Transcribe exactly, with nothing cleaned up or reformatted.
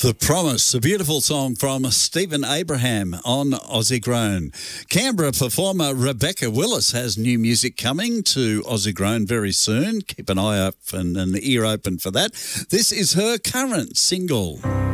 The Promise, a beautiful song from Stephen Abraham on Aussie Grown. Canberra performer Rebecca Willis has new music coming to Aussie Grown very soon. Keep an eye up and an ear open for that. This is her current single.